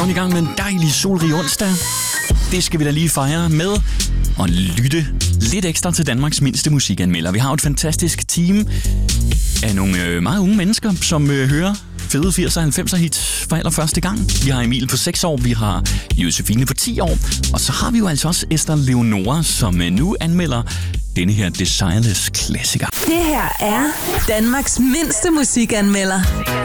morgen i gang med en dejlig solrig onsdag. Det skal vi da lige fejre med og lytte lidt ekstra til Danmarks mindste musikanmelder. Vi har et fantastisk team af nogle meget unge mennesker, som hører fede 80'er og 90'er hits for allerførste gang. Vi har Emil på 6 år, vi har Josefine på 10 år, og så har vi jo altså også Esther Leonora, som nu anmelder denne her Desireless klassiker. Det her er Danmarks mindste musikanmelder.